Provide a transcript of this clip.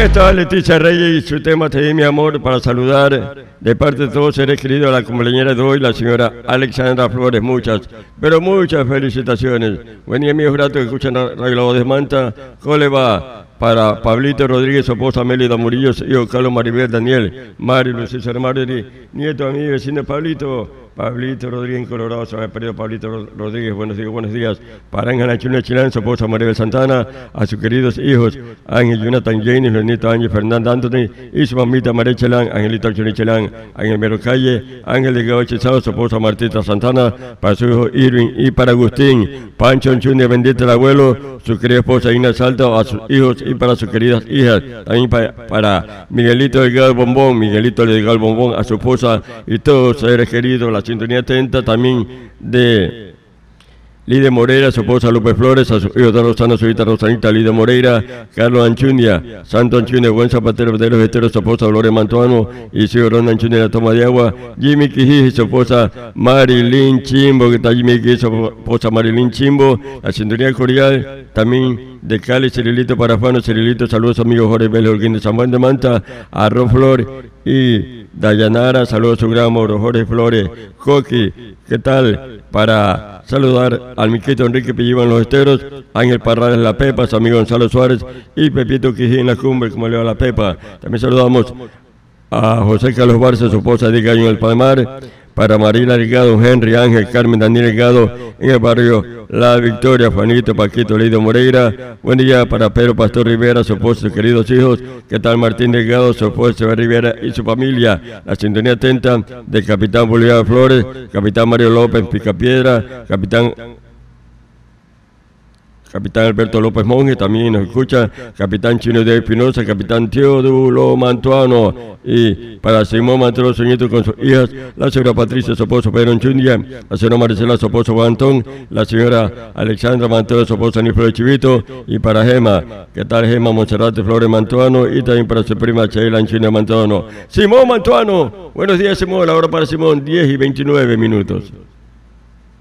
está Leticia Reyes y su tema Te di mi amor para saludar de parte de todos seres queridos a la cumpleañera de hoy, la señora Alexandra Flores. Muchas, pero muchas felicitaciones. Buen día, amigos gratos que escuchan Radio La Voz de Manta. ¿Cómo le va? Para Pablito Rodríguez, su esposa Mélida Murillo, hijo Carlos Maribel Daniel, Mario Luis César Martí, nieto de mi vecino Pablito Rodríguez en Colorado, se me ha perdido Pablito Rodríguez, buenos días. Para Ángel Anchuna Chilán, su esposa Maribel Santana, a sus queridos hijos Ángel Jonathan Jane, los nietos Ángel Fernando Anthony y su mamita María Chelán, Angelito Anchuna Chelán, Ángel Mero Calle, Ángel de Gabo Chizado, su esposa Martita Santana, para su hijo Irving y para Agustín, Pancho Anchuna, bendito el abuelo, su querida esposa Ina Salto, a sus hijos y para sus queridas hijas, también para Miguelito Delgado Bombón, a su esposa y todos seres queridos, la sintonía atenta también de Lidia Moreira, su esposa Lupe Flores, a su hijo de Rosana, su hija Rosanita, Lidia Moreira, Carlos Anchundia, Santo Anchundia, buen zapatero de los esteros, su esposa Gloria Mantuano y su hijo Ronda Anchundia, la toma de agua, Jimmy Quijiji, su esposa Marilyn Chimbo, que está Jimmy Quijiji, su esposa Marilyn Chimbo, la sintonía cordial también de Cali, Cirilito Parafano, Cirilito, saludos amigos Jorge Vélez Holguín de San Juan de Manta, a Ron Flor y Dayanara, saludos a su gran amor, Jorge Flores, Coqui, ¿qué tal? Para saludar al Miquito Enrique Pilliva en los esteros, Ángel Parrales La Pepa, su amigo Gonzalo Suárez y Pepito Quijí en la cumbre, como le va La Pepa. También saludamos a José Carlos Barça, su esposa Edith en el Palmar, para Marina Delgado, Henry Ángel, Carmen Daniel Delgado en el barrio La Victoria, Juanito, Paquito, Leido Moreira. Buen día para Pedro Pastor Rivera, su esposa, sus queridos hijos. ¿Qué tal Martín Delgado, su esposa Sebastián Rivera y su familia? La sintonía atenta del Capitán Bolívar Flores, Capitán Mario López Picapiedra, Capitán Alberto López Monge, también nos escucha, Capitán Chino de Espinosa, Capitán Teodulo Mantuano, y para Simón Mantero, su nieto con sus hijas, la señora Patricia, su esposo Pedro Anchundia, la señora Maricela, su esposo Juan Antón, la señora Alexandra Mantero, su esposo Ani Flores Chivito, y para Gema, ¿qué tal Gema Monserrate Flores Mantuano? Y también para su prima Sheila Anchundia Mantuano. Simón Mantuano, buenos días Simón, la hora para Simón, 10:29.